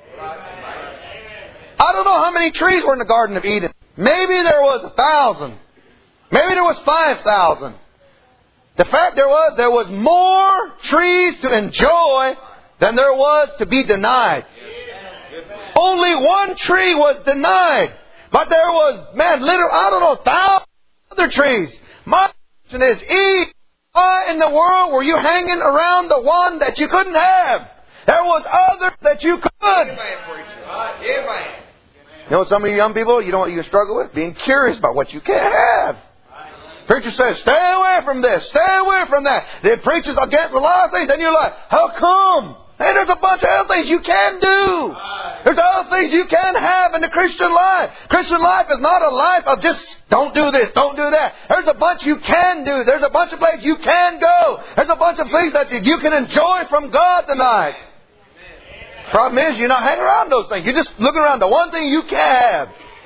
I don't know how many trees were in the Garden of Eden. Maybe there was a thousand. Maybe there was five thousand. The fact there was, there was more trees to enjoy than there was to be denied. Only one tree was denied. But there was, man, literally, I don't know, thousands of other trees. My question is, Eve, why in the world were you hanging around the one that you couldn't have? There was others that you could. You know some of you young people, you know what you struggle with? Being curious about what you can't have. Preacher says, stay away from this, stay away from that. The preacher's against a lot of things, and you're like, how come? Hey, there's a bunch of other things you can do. There's other things you can have in the Christian life. Christian life is not a life of just don't do this, don't do that. There's a bunch you can do. There's a bunch of places you can go. There's a bunch of things that you can enjoy from God tonight. Problem is, you're not hanging around those things. You're just looking around the one thing you can have.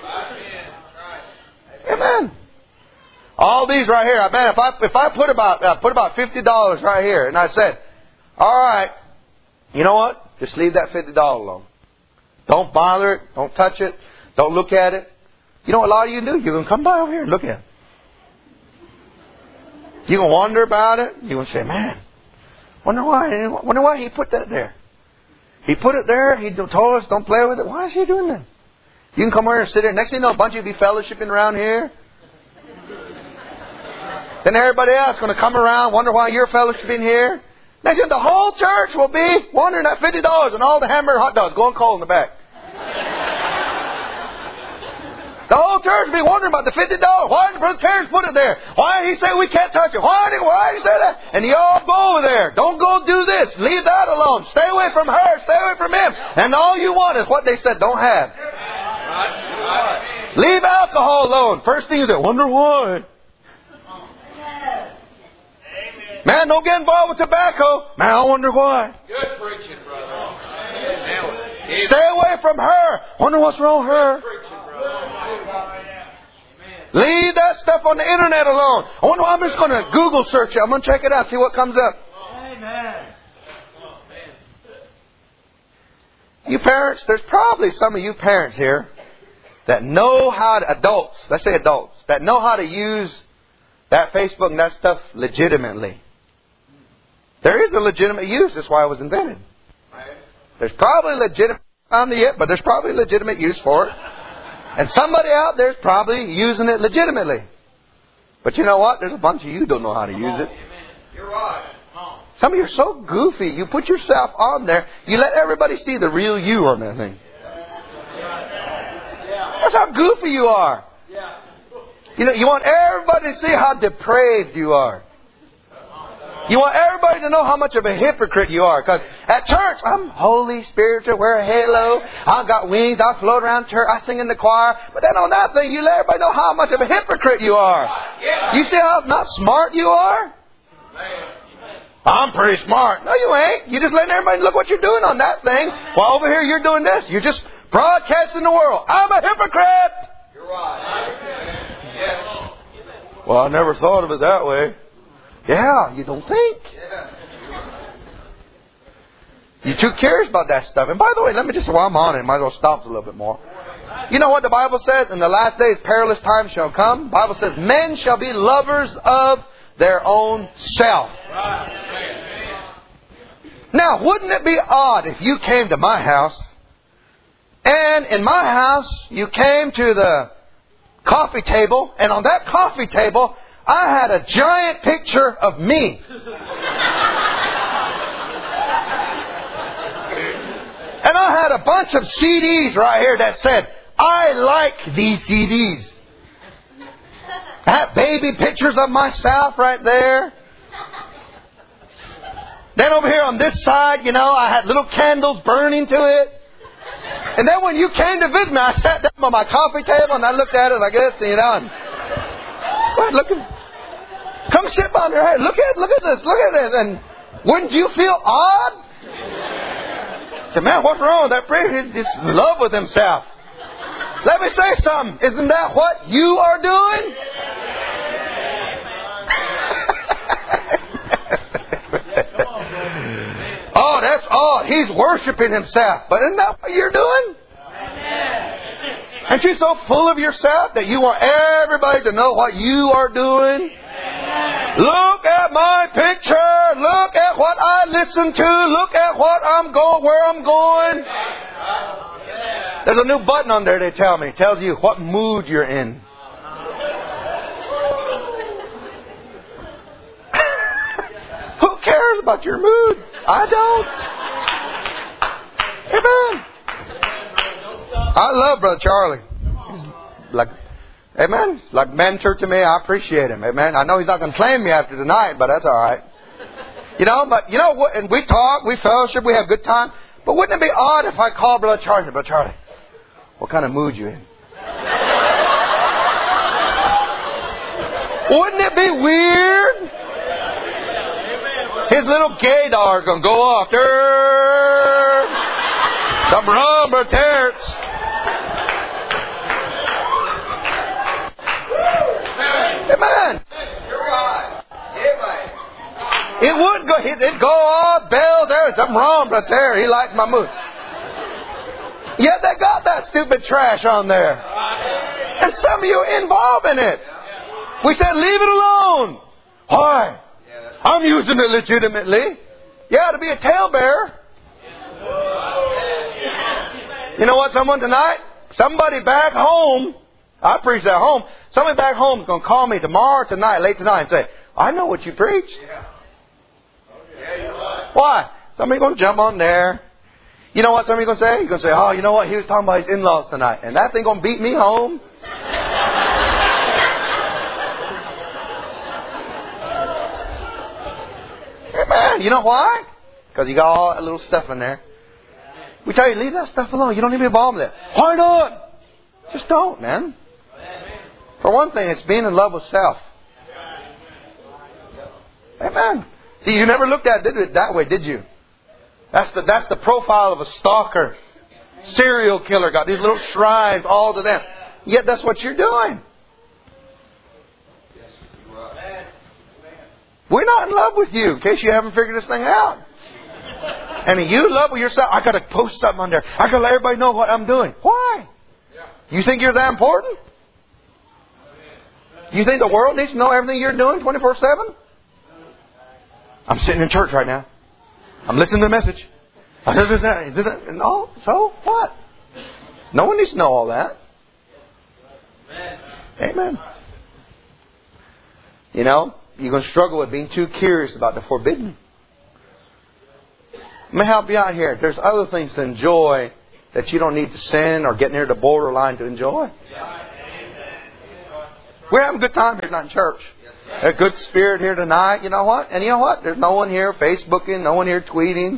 Amen. All these right here, man. If I if I put about uh, put about fifty dollars right here, and I said, all right. You know what? Just leave that fifty dollars alone. Don't bother it. Don't touch it. Don't look at it. You know what a lot of you do? You're going to come by over here and look at it. You're going to wonder about it. You're going to say, man, wonder why, wonder why he put that there. He put it there. He told us don't play with it. Why is he doing that? You can come over here and sit there. Next thing you know, a bunch of you will be fellowshipping around here. Then everybody else is going to come around, wonder why you're fellowshipping here. Next thing, the whole church will be wondering that fifty dollars and all the hamburger hot dogs going cold in the back. The whole church will be wondering about the fifty dollars. Why did Brother Terrence put it there? Why did he say we can't touch it? Why did, why did he say that? And you all go over there. Don't go do this. Leave that alone. Stay away from her. Stay away from him. And all you want is what they said don't have. Leave alcohol alone. First thing you say, wonder why. Man, don't get involved with tobacco. Man, I wonder why. Good preaching, brother. Stay away from her. Wonder what's wrong with her. Good preaching, brother. Leave that stuff on the internet alone. I wonder. I'm just going to Google search it. I'm going to check it out, see what comes up. Amen. You parents, there's probably some of you parents here that know how to, adults, let's say adults, that know how to use that Facebook and that stuff legitimately. There is a legitimate use. That's why it was invented. There's probably legitimate, found it yet, but there's probably legitimate use for it. And somebody out there's probably using it legitimately. But you know what? There's a bunch of you who don't know how to use it. You're right. Some of you are so goofy. You put yourself on there. You let everybody see the real you on that thing. That's how goofy you are. You know, you want everybody to see how depraved you are. You want everybody to know how much of a hypocrite you are. Because at church, I'm holy, spiritual, wear a halo. I got wings. I float around church. I sing in the choir. But then on that thing, you let everybody know how much of a hypocrite you are. You see how not smart you are? I'm pretty smart. No, you ain't. You just letting everybody look what you're doing on that thing. While over here, you're doing this. You're just broadcasting the world. I'm a hypocrite. You're right. Yes. Well, I never thought of it that way. Yeah, you don't think. You're too curious about that stuff. And by the way, let me just, while I'm on it, might as well stop a little bit more. You know what the Bible says? In the last days, perilous times shall come. The Bible says, men shall be lovers of their own self. Now, wouldn't it be odd if you came to my house, and in my house, you came to the coffee table, and on that coffee table, I had a giant picture of me. And I had a bunch of C Ds right here that said, I like these C Ds. I had baby pictures of myself right there. Then over here on this side, you know, I had little candles burning to it. And then when you came to visit me, I sat down on my coffee table and I looked at it like this, and you know, and, what, look at, come sit by me. Hey, look at, look at this, look at this. And wouldn't you feel odd? I said, man, what's wrong with that priest? He's just in love with himself. Let me say something. Isn't that what you are doing? Oh, that's odd. He's worshiping himself. But isn't that what you're doing? Aren't you so full of yourself that you want everybody to know what you are doing? Look at my picture. Look at what I listen to. Look at what I'm going, where I'm going. There's a new button on there, they tell me. It tells you what mood you're in. Who cares about your mood? I don't. Amen. I love Brother Charlie. He's like, amen. He's like mentor to me. I appreciate him. Amen. I know he's not going to claim me after tonight, but that's all right. You know, but you know what? And we talk, we fellowship, we have good time. But wouldn't it be odd if I called Brother Charlie? Brother Charlie, what kind of mood you in? Wouldn't it be weird? His little gaydar is going to go off. Durr, some rubber terts. Amen. It would go, it'd go off, bell, there's something wrong right there. He likes my mood. Yet they got that stupid trash on there. And some of you involved in it. We said, leave it alone. Why? I'm using it legitimately. Yeah, to be a talebearer. You know what, someone tonight? Somebody back home, I preach at home, somebody back home is going to call me tomorrow, tonight, late tonight, and say, I know what you preached. Why? Somebody's going to jump on there. You know what somebody's going to say? He's going to say, oh, you know what? He was talking about his in-laws tonight. And that thing going to beat me home. Amen. You know why? Because you got all that little stuff in there. We tell you, leave that stuff alone. You don't need to be involved with it. Why not? Just don't, man. For one thing, it's being in love with self. Amen. See, you never looked at it that way, did you? That's the that's the profile of a stalker, serial killer. Got these little shrines all to them. Yet that's what you're doing. We're not in love with you, in case you haven't figured this thing out. And you love with yourself. I got to post something on there. I got to let everybody know what I'm doing. Why? You think you're that important? You think the world needs to know everything you're doing twenty-four seven? I'm sitting in church right now. I'm listening to the message. No, so what? No one needs to know all that. Amen. You know, you're going to struggle with being too curious about the forbidden. Let me help you out here. There's other things to enjoy that you don't need to sin or get near the borderline to enjoy. We're having a good time here tonight in church. A good spirit here tonight. You know what? And you know what? There's no one here Facebooking, no one here tweeting.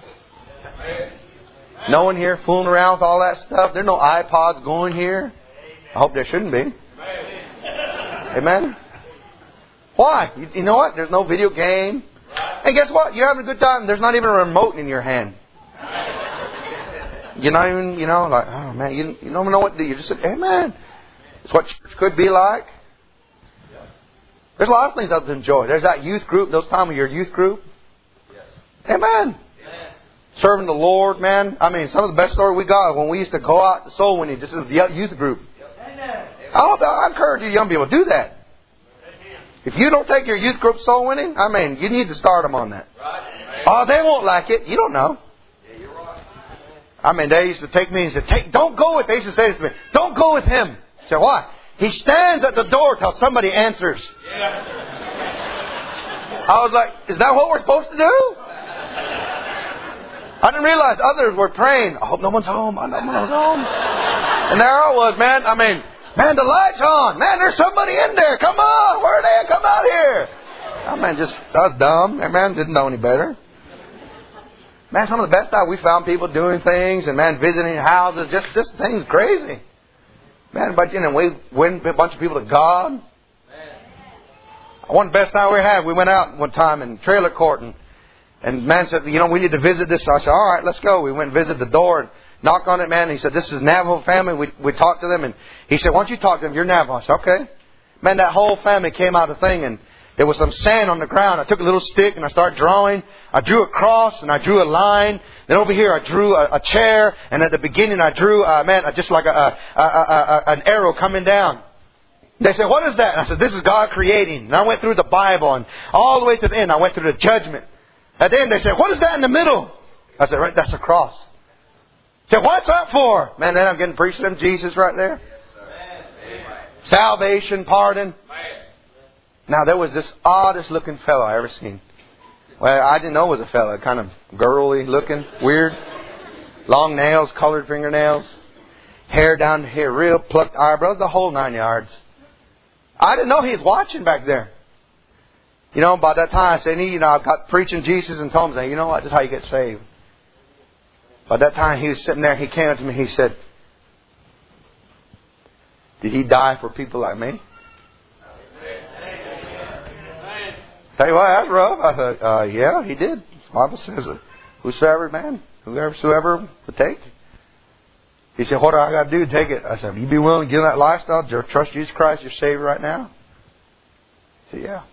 No one here fooling around with all that stuff. There's no iPods going here. I hope there shouldn't be. Amen? Why? You, you know what? There's no video game. And guess what? You're having a good time. There's not even a remote in your hand. You're not even, you know, like, oh man, you, you don't know what to do. You just said, hey man, it's what church could be like. There's a lot of things I enjoy. There's that youth group, those times of your youth group. Amen. Serving the Lord, man. I mean, some of the best stories we got when we used to go out to soul winning. This is the youth group. I, I encourage you young people, do that. If you don't take your youth group soul winning, I mean, you need to start them on that. Oh, they won't like it. You don't know. I mean, they used to take me and say, "Take, don't go with." They used to say this to me, "Don't go with him." I said, "Why?" He stands at the door till somebody answers. I was like, "Is that what we're supposed to do?" I didn't realize others were praying. I hope no one's home. I hope no one's home. And there I was, man. I mean, man, the light's on. Man, there's somebody in there. Come on, where are they? Come out here. I mean, just I was dumb. That man didn't know any better. Man, some of the best times we found people doing things and man visiting houses, just just things crazy. Man, but you know, we win a bunch of people to God. One of the best time we had, we went out one time in trailer court and, and man said, you know, we need to visit this. So I said, all right, let's go. We went and visited the door and knocked on it, man. And he said, this is Navajo family. We we talked to them and he said, why don't you talk to them? You're Navajo. I said, okay. Man, that whole family came out of the thing and there was some sand on the ground. I took a little stick and I started drawing. I drew a cross and I drew a line. Then over here I drew a, a chair. And at the beginning I drew, uh, man, just like a, a, a, a, an arrow coming down. They said, what is that? And I said, this is God creating. And I went through the Bible and all the way to the end I went through the judgment. At the end they said, what is that in the middle? I said, right, that's a cross. I said, what's that for? Man, then I'm getting preached to them Jesus right there. Salvation, pardon. Now, there was this oddest looking fellow I ever seen. Well, I didn't know it was a fellow. Kind of girly looking, weird. Long nails, colored fingernails. Hair down here, real plucked eyebrows, the whole nine yards. I didn't know he was watching back there. You know, by that time I said, you know, I got preaching Jesus and told him, you know what, this is how you get saved. By that time he was sitting there, he came up to me, he said, did he die for people like me? Tell you what, that's rough. I said, uh, yeah, he did. The Bible says, whosoever, man, whoever, whoever would take. He said, what do I got to do to take it? I said, you be willing to give that lifestyle, trust Jesus Christ, your Savior right now? I said, yeah.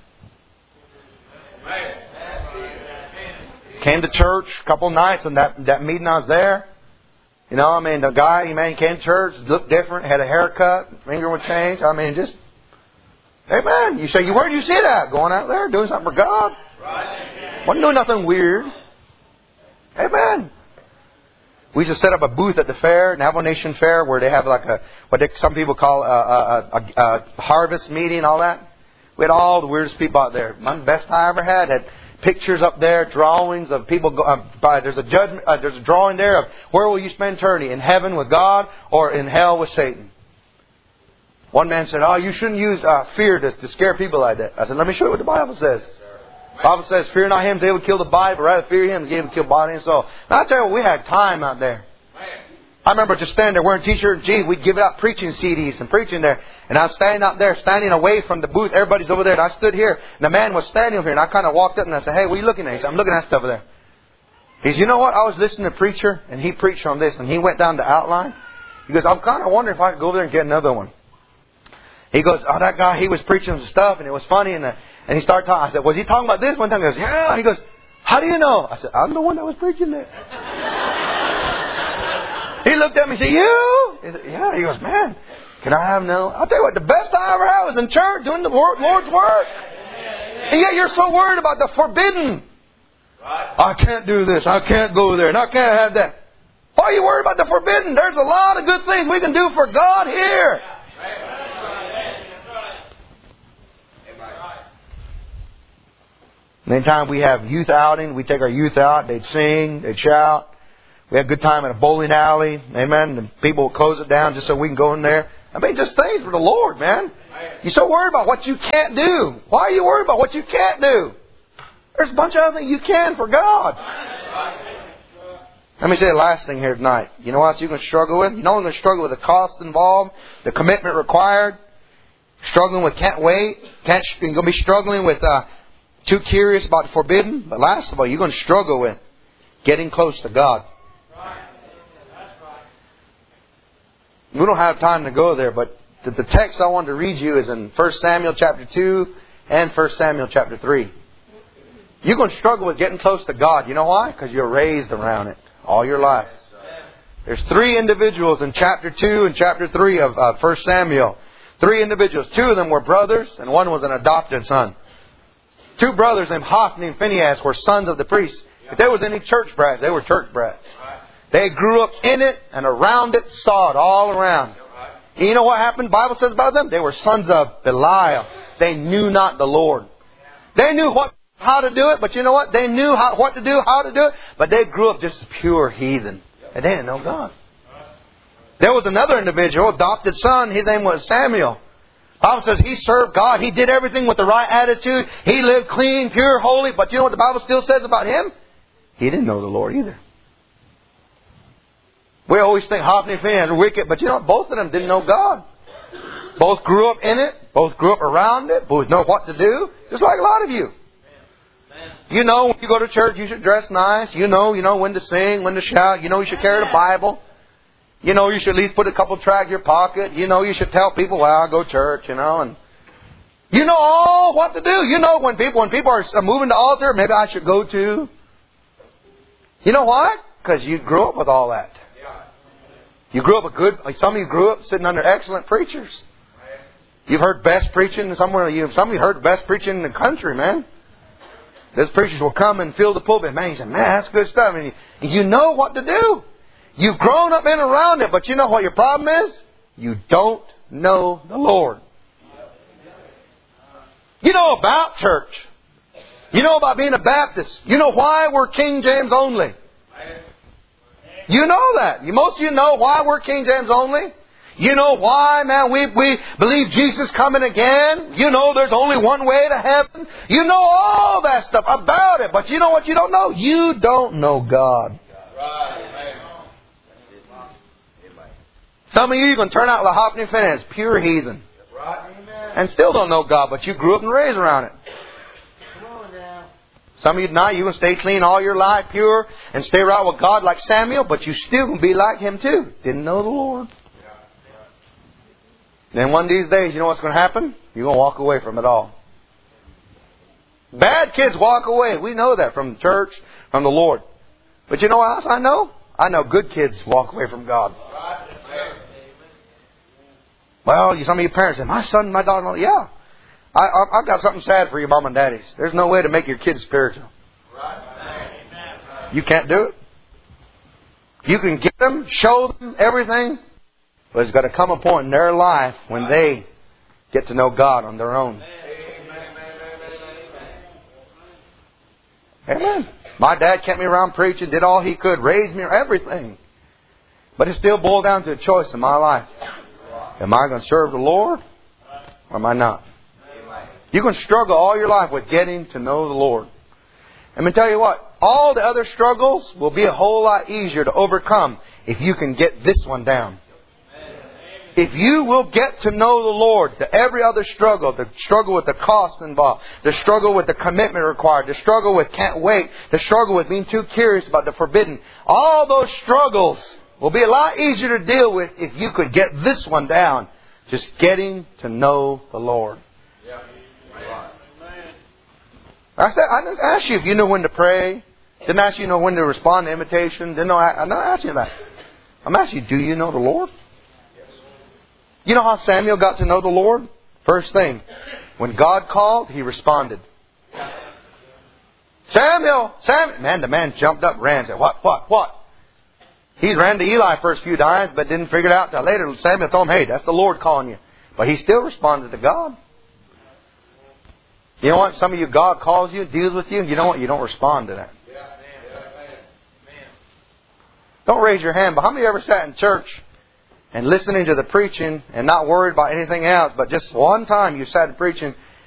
Came to church a couple of nights, and that, that meeting I was there. You know, I mean, the guy, he man, came to church, looked different, had a haircut, finger would change. I mean, just... Amen. You say, where do you see that? Going out there, doing something for God. Right. Wasn't doing nothing weird. Amen. We used to set up a booth at the fair, Navajo Nation Fair, where they have like a, what they, some people call a, a, a, a harvest meeting, all that. We had all the weirdest people out there. One of the best I ever had. Had pictures up there, drawings of people. Go, uh, by, there's a judgment. Uh, there's a drawing there of where will you spend eternity, in heaven with God or in hell with Satan. One man said, oh, you shouldn't use uh, fear to, to scare people like that. I said, let me show you what the Bible says. The Bible says, fear not him, is able to kill the body, but rather fear him, is able to kill body and soul. And I tell you what, we had time out there. I remember just standing there wearing t-shirts and jeans. We'd give out preaching C Ds and preaching there. And I was standing out there, standing away from the booth. Everybody's over there. And I stood here. And the man was standing over here. And I kind of walked up and I said, hey, what are you looking at? He said, I'm looking at stuff over there. He said, you know what? I was listening to a preacher, and he preached on this. And he went down the outline. He goes, I'm kind of wondering if I could go over there and get another one. He goes, oh, that guy, he was preaching some stuff, and it was funny. And, uh, and he started talking. I said, was he talking about this one time? He goes, yeah. He goes, how do you know? I said, I'm the one that was preaching that. He looked at me and said, you? He said, yeah. He goes, man, can I have no? I'll tell you what, the best I ever had was in church doing the Lord's work. And yet you're so worried about the forbidden. I can't do this. I can't go there. And I can't have that. Why are you worried about the forbidden? There's a lot of good things we can do for God here. Anytime we have youth outing, we take our youth out, they'd sing, they'd shout. We had a good time at a bowling alley. Amen. And people would close it down just so we can go in there. I mean, just things for the Lord, man. You're so worried about what you can't do. Why are you worried about what you can't do? There's a bunch of other things you can for God. Let me say the last thing here tonight. You know what else you're going to struggle with? You know you're going to struggle with the cost involved, the commitment required, struggling with can't wait, can't, you're going to be struggling with uh, too curious about the forbidden. But last of all, you're going to struggle with getting close to God. We don't have time to go there, but the, the text I wanted to read you is in First Samuel chapter two and First Samuel chapter three. You're going to struggle with getting close to God. You know why? Because you're raised around it all your life. There's three individuals in chapter two and chapter three of uh, First Samuel. Three individuals. Two of them were brothers and one was an adopted son. Two brothers named Hophni and Phinehas were sons of the priests. If there was any church brats, they were church brats. They grew up in it and around it, saw it all around. And you know what happened? The Bible says about them? They were sons of Belial. They knew not the Lord. They knew what, how to do it, but you know what? They knew how, what to do, how to do it, but they grew up just pure heathen. And they didn't know God. There was another individual, adopted son, his name was Samuel. The Bible says he served God. He did everything with the right attitude. He lived clean, pure, holy. But you know what the Bible still says about him? He didn't know the Lord either. We always think Hophni and Phinehas are wicked, but you know what? Both of them didn't know God. Both grew up in it. Both grew up around it. Both know what to do. Just like a lot of you. You know when you go to church you should dress nice. You know you know when to sing, when to shout. You know you should carry the Bible. You know you should at least put a couple tracts in your pocket. You know you should tell people, well, I'll go to church, you know. And you know all what to do. You know when people when people are moving to altar, maybe I should go to. You know why? Because you grew up with all that. You grew up a good, some of you grew up sitting under excellent preachers. You've heard best preaching somewhere. You, some of you heard best preaching in the country, man. Those preachers will come and fill the pulpit. Man, you say, man, that's good stuff. And you, you know what to do. You've grown up in and around it, but you know what your problem is? You don't know the Lord. You know about church. You know about being a Baptist. You know why we're King James only. You know that. Most of you know why we're King James only. You know why, man, we, we believe Jesus coming again. You know there's only one way to heaven. You know all that stuff about it. But you know what you don't know? You don't know God. Some of you, you can turn out like Hophni and Phinehas, pure heathen. And still don't know God, but you grew up and raised around it. Some of you tonight, you can stay clean all your life, pure, and stay right with God like Samuel, but you still can be like him too. Didn't know the Lord. Then one of these days, you know what's going to happen? You're going to walk away from it all. Bad kids walk away. We know that from church, from the Lord. But you know what else I know? I know good kids walk away from God. Well, some of you parents say, my son, my daughter, yeah. I, I, I've got something sad for you, mom and daddies. There's no way to make your kids spiritual. You can't do it. You can get them, show them everything, but there's got to come a point in their life when they get to know God on their own. Amen. My dad kept me around preaching, did all he could, raised me, everything. But it still boiled down to a choice in my life. Am I going to serve the Lord or am I not? You can struggle all your life with getting to know the Lord. I'm going to tell you what, all the other struggles will be a whole lot easier to overcome if you can get this one down. If you will get to know the Lord, the every other struggle, the struggle with the cost involved, the struggle with the commitment required, the struggle with can't wait, the struggle with being too curious about the forbidden, all those struggles will be a lot easier to deal with if you could get this one down. Just getting to know the Lord. I said, I didn't ask you if you know when to pray. Didn't ask you know when to respond to invitation. Didn't know. I, I'm not asking you that. I'm asking you, do you know the Lord? You know how Samuel got to know the Lord? First thing, when God called, he responded. Samuel, Samuel. Man, the man jumped up, ran, said, what, what, what? He ran to Eli first few times, but didn't figure it out till later. Samuel told him, hey, that's the Lord calling you. But he still responded to God. You know what? Some of you, God calls you, deals with you, and you know what? You don't respond to that. Don't raise your hand, but how many of you ever sat in church and listening to the preaching and not worried about anything else, but just one time you sat preaching